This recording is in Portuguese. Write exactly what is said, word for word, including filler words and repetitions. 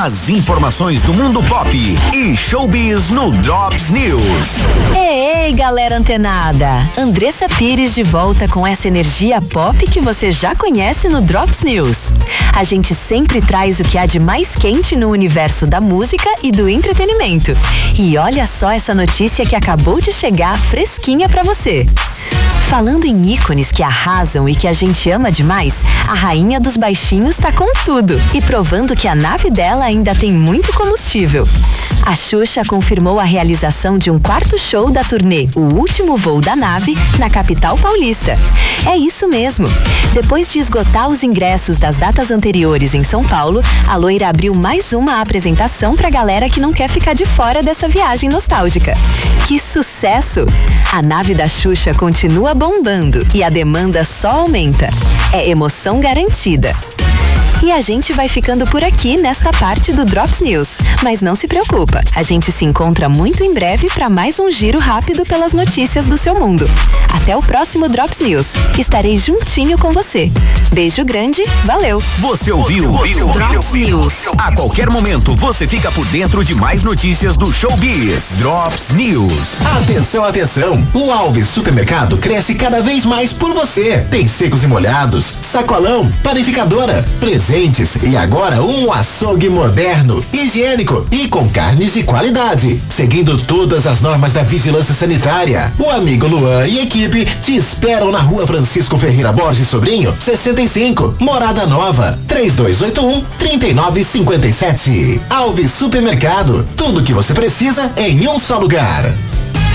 As informações do mundo pop e showbiz no Drops News. Ei, ei, galera antenada! Andressa Pires de volta com essa energia pop que você já conhece no Drops News. A gente sempre traz o que há de mais quente no universo da música e do entretenimento. E olha só essa notícia que acabou de chegar fresquinha pra você. Falando em ícones que arrasam e que a gente ama demais, a rainha dos baixinhos tá com tudo e provando que a nave dela ainda tem muito combustível. A Xuxa confirmou a realização de um quarto show da turnê O Último Voo da Nave na capital paulista. É isso mesmo. Depois de esgotar os ingressos das datas anteriores em São Paulo, a loira abriu mais uma apresentação pra galera que não quer ficar de fora dessa viagem nostálgica. Que sucesso! A nave da Xuxa continua bombando e a demanda só aumenta. É emoção garantida. E a gente vai ficando por aqui nesta parte do Drops News. Mas não se preocupa, a gente se encontra muito em breve para mais um giro rápido pelas notícias do seu mundo. Até o próximo Drops News. Estarei juntinho com você. Beijo grande, valeu! Você ouviu? Drops News. A qualquer momento você fica por dentro de mais notícias do showbiz. Drops News. Atenção, atenção! O Alves Supermercado cresce cada vez mais por você. Tem secos e molhados, sacolão, panificadora, presente e agora um açougue moderno, higiênico e com carnes de qualidade, seguindo todas as normas da vigilância sanitária. O amigo Luan e equipe te esperam na Rua Francisco Ferreira Borges Sobrinho, sessenta e cinco, Morada Nova, três dois oito um, três nove cinco sete. Alves Supermercado, tudo que você precisa em um só lugar.